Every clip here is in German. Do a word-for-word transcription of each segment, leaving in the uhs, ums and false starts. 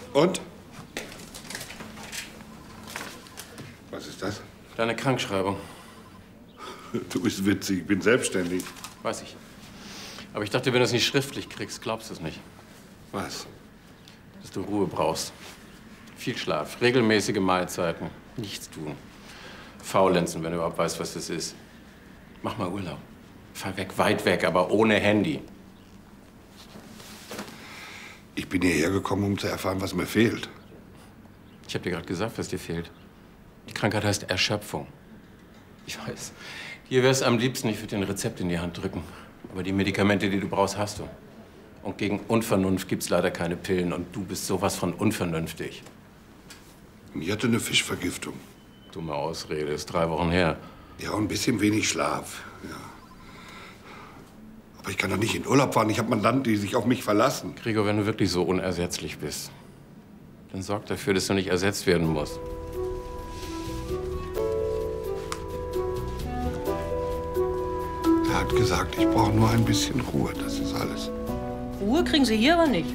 Und? Was ist das? Deine Krankschreibung. Du bist witzig, ich bin selbstständig. Weiß ich. Aber ich dachte, wenn du es nicht schriftlich kriegst, glaubst du es nicht. Was? Dass du Ruhe brauchst. Viel Schlaf, regelmäßige Mahlzeiten, nichts tun. Faulenzen, wenn du überhaupt weißt, was das ist. Mach mal Urlaub. Fahr weg, weit weg, aber ohne Handy. Ich bin hierher gekommen, um zu erfahren, was mir fehlt. Ich habe dir gerade gesagt, was dir fehlt. Die Krankheit heißt Erschöpfung. Ich weiß, dir wär's am liebsten, ich würde dir ein Rezept in die Hand drücken. Aber die Medikamente, die du brauchst, hast du. Und gegen Unvernunft gibt's leider keine Pillen. Und du bist sowas von unvernünftig. Ich hatte eine Fischvergiftung. Dumme Ausrede, ist drei Wochen her. Ja, und ein bisschen wenig Schlaf. Ja. Aber ich kann doch nicht in Urlaub fahren. Ich habe Mandanten, die sich auf mich verlassen. Gregor, wenn du wirklich so unersetzlich bist, dann sorg dafür, dass du nicht ersetzt werden musst. Er hat gesagt, ich brauche nur ein bisschen Ruhe. Das ist alles. Ruhe kriegen Sie hier aber nicht.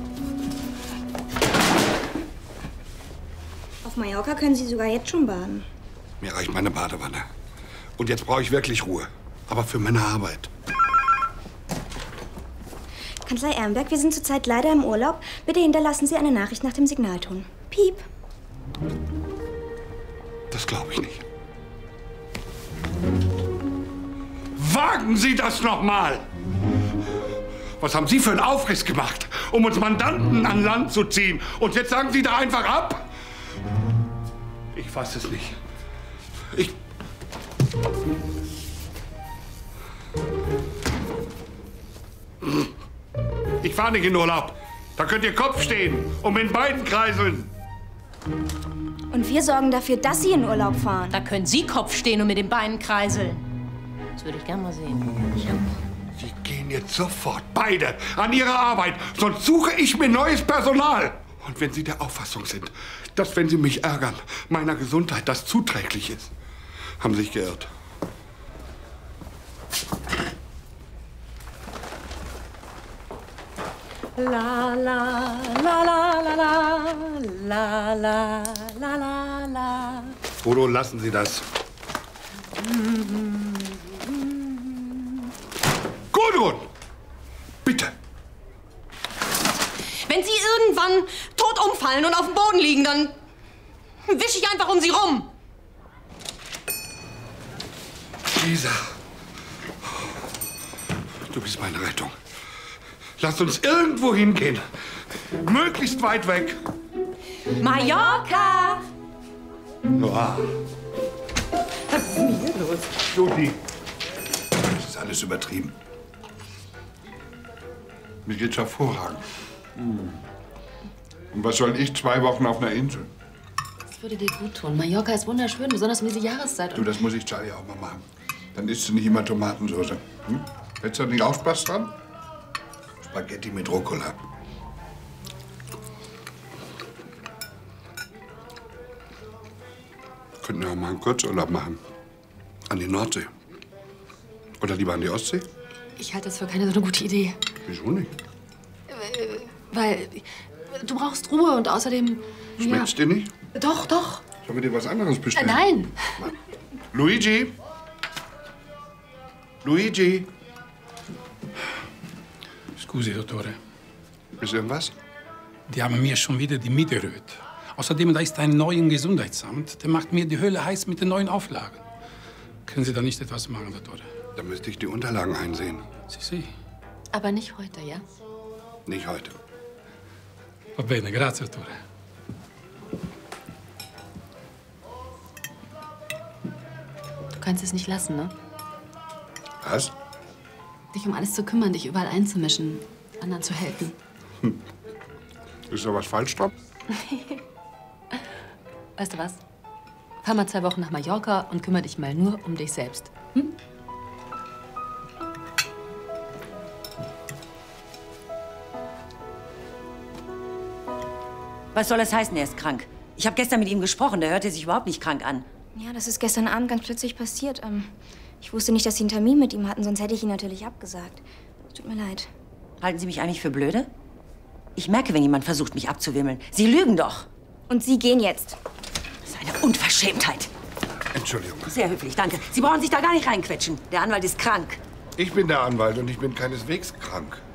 Auf Mallorca können Sie sogar jetzt schon baden. Mir reicht meine Badewanne. Und jetzt brauche ich wirklich Ruhe. Aber für meine Arbeit. Kanzlei Ehrenberg, wir sind zurzeit leider im Urlaub. Bitte hinterlassen Sie eine Nachricht nach dem Signalton. Piep. Das glaube ich nicht. Wagen Sie das noch mal! Was haben Sie für einen Aufriss gemacht, um uns Mandanten an Land zu ziehen? Und jetzt sagen Sie da einfach ab? Ich fasse es nicht. Ich... Ich fahre nicht in Urlaub. Da könnt ihr Kopf stehen und mit beiden kreiseln. Und wir sorgen dafür, dass Sie in Urlaub fahren. Da können Sie Kopf stehen und mit den Beinen kreiseln. Das würde ich gern mal sehen. Ich auch. Sie gehen jetzt sofort, beide, an Ihre Arbeit. Sonst suche ich mir neues Personal. Und wenn Sie der Auffassung sind, dass, wenn Sie mich ärgern, meiner Gesundheit das zuträglich ist, haben Sie sich geirrt. La la la la la la la la la la la. Bodo, lassen Sie das. Gudrun! Bitte! Wenn Sie irgendwann tot umfallen und auf dem Boden liegen, dann wische ich einfach um Sie rum. Lisa, du bist meine Rettung. Lass uns irgendwo hingehen. Möglichst weit weg. Mallorca! Ja. Was ist denn hier los? Jodi, das ist alles übertrieben. Mir geht's hervorragend. Und was soll ich zwei Wochen auf einer Insel? Das würde dir gut tun. Mallorca ist wunderschön, besonders um diese Jahreszeit. Du, das muss ich Charlie auch mal machen. Dann isst du nicht immer Tomatensauce. Hm? Hättest du nicht auch Spaß dran? Spaghetti mit Rucola. Könnten wir auch mal einen Kurzurlaub machen. An die Nordsee. Oder lieber an die Ostsee? Ich halte das für keine so eine gute Idee. Wieso nicht? Weil du brauchst Ruhe und außerdem... Schmeckt's ja. dir nicht? Doch, doch. Sollen wir dir was anderes bestellen? Äh, nein. Luigi? Luigi? Scusi, Dottore. Ist irgendwas? Die haben mir schon wieder die Miete erhöht. Außerdem, da ist ein neues Gesundheitsamt. Der macht mir die Hölle heiß mit den neuen Auflagen. Können Sie da nicht etwas machen, Dottore? Da müsste ich die Unterlagen einsehen. Sie, Sie. Aber nicht heute, ja? Nicht heute. Va bene, grazie, Dottore. Du kannst es nicht lassen, ne? Was? Dich um alles zu kümmern, dich überall einzumischen, anderen zu helfen. Hm. Ist da was falsch dran? Weißt du was? Fahr mal zwei Wochen nach Mallorca und kümmere dich mal nur um dich selbst. Hm? Was soll das heißen, er ist krank? Ich habe gestern mit ihm gesprochen, der hörte sich überhaupt nicht krank an. Ja, das ist gestern Abend ganz plötzlich passiert. Ähm, ich wusste nicht, dass Sie einen Termin mit ihm hatten, sonst hätte ich ihn natürlich abgesagt. Tut mir leid. Halten Sie mich eigentlich für blöde? Ich merke, wenn jemand versucht, mich abzuwimmeln. Sie lügen doch. Und Sie gehen jetzt. Das ist eine Unverschämtheit. Entschuldigung. Sehr höflich, danke. Sie brauchen sich da gar nicht reinquetschen. Der Anwalt ist krank. Ich bin der Anwalt und ich bin keineswegs krank.